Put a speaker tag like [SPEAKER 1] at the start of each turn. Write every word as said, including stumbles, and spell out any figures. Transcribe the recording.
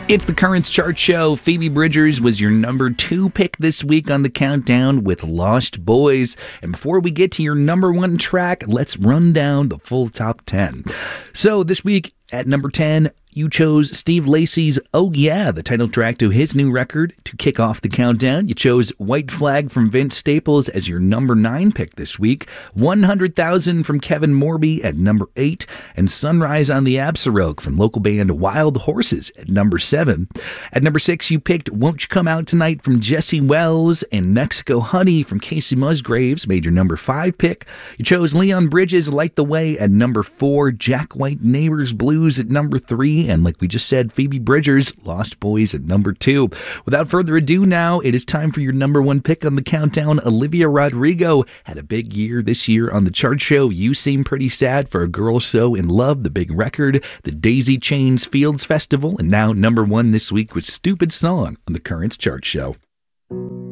[SPEAKER 1] It's the Currents Chart Show. Phoebe Bridgers was your number two pick this week on the countdown with Lost Boys. And before we get to your number one track, let's run down the full top ten. So this week at number ten, you chose Steve Lacy's Oh Yeah, the title track to his new record, to kick off the countdown. You chose White Flag from Vince Staples as your number nine pick this week, one hundred thousand from Kevin Morby at number eight, and Sunrise on the Absaroke from local band Wild Horses at number seven. At number six, you picked Won't You Come Out Tonight from Jesse Wells, and Mexico Honey from Casey Musgraves made your number five pick. You chose Leon Bridges' Light the Way at number four, Jack White Neighbors Blues at number three, and like we just said, Phoebe Bridgers, Lost Boys at number two. Without further ado now, it is time for your number one pick on the countdown. Olivia Rodrigo had a big year this year on the chart show. You Seem Pretty Sad for a Girl So in Love, the big record, the Daisy Chains Fields Festival, and now number one this week with Stupid Song on the Currents Chart Show.